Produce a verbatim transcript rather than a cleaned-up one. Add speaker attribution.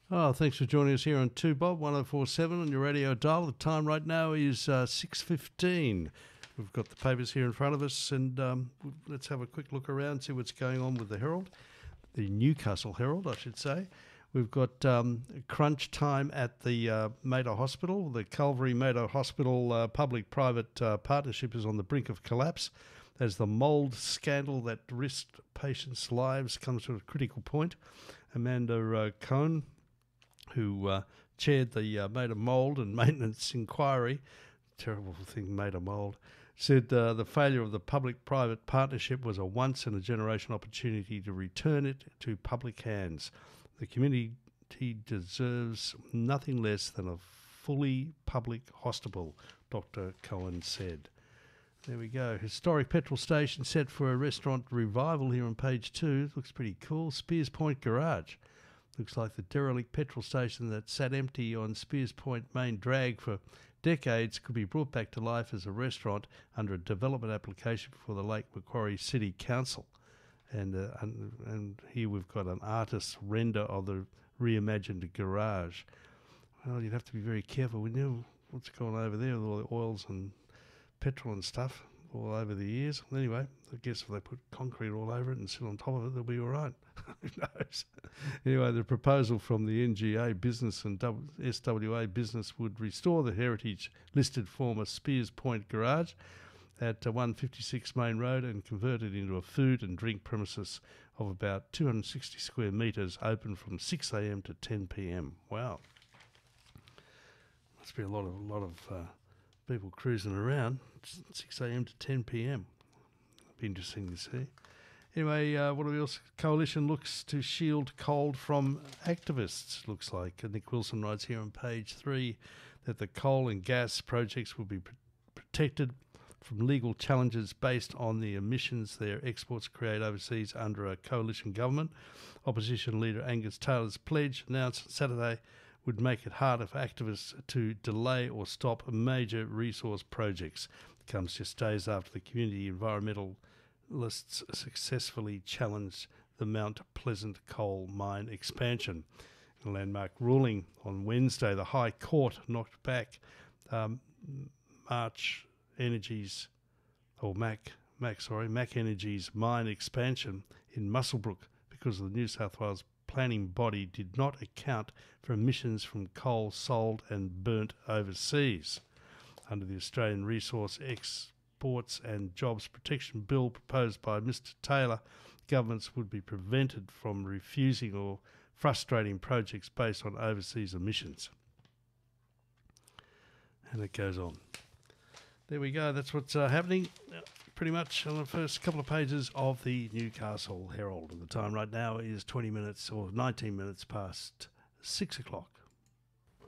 Speaker 1: Oh, thanks for joining us here on two Bob one oh four point seven on your radio dial. The time right now is uh, six fifteen. We've got the papers here in front of us, and um, let's have a quick look around, see what's going on with the Herald, the Newcastle Herald, I should say. We've got um, crunch time at the uh, Mater Hospital. The Calvary Mater Hospital uh, public-private uh, partnership is on the brink of collapse as the mould scandal that risked patients' lives comes to a critical point. Amanda uh, Cohn, who uh, chaired the uh, Mater Mould and Maintenance Inquiry, terrible thing, Mater Mould, said uh, the failure of the public-private partnership was a once-in-a-generation opportunity to return it to public hands. The community deserves nothing less than a fully public hospital, Doctor Cohen said. There we go. Historic petrol station set for a restaurant revival here on page two. It looks pretty cool. Spears Point Garage. Looks like the derelict petrol station that sat empty on Spears Point main drag for decades could be brought back to life as a restaurant under a development application for the Lake Macquarie City Council. And, uh, and and here we've got an artist's render of the reimagined garage. Well, you'd have to be very careful. We knew what's going on over there with all the oils and petrol and stuff all over the years. Anyway, I guess if they put concrete all over it and sit on top of it, they'll be all right. Who knows? Anyway, the proposal from the N G A Business and S W A Business would restore the heritage-listed former Spears Point Garage at one fifty-six Main Road and convert it into a food and drink premises of about two hundred sixty square metres, open from six a m to ten p m. Wow. Must be a lot of a lot of uh, people cruising around, six a m to ten p m. Be interesting to see. Anyway, uh, what else? Coalition looks to shield coal from activists, looks like. Nick Wilson writes here on page three that the coal and gas projects will be pr- protected from legal challenges based on the emissions their exports create overseas under a coalition government. Opposition leader Angus Taylor's pledge, announced Saturday, would make it harder for activists to delay or stop major resource projects. It comes just days after the community environmentalists successfully challenged the Mount Pleasant coal mine expansion. In a landmark ruling on Wednesday, the High Court knocked back um, March Energy's, or Mac, Mac, sorry, Mac Energy's mine expansion in Muswellbrook because the New South Wales planning body did not account for emissions from coal sold and burnt overseas. Under the Australian Resource Exports and Jobs Protection Bill proposed by Mister Taylor, governments would be prevented from refusing or frustrating projects based on overseas emissions. And it goes on. There we go. That's what's uh, happening uh, pretty much on the first couple of pages of the Newcastle Herald. And the time right now is twenty minutes or nineteen minutes past six o'clock.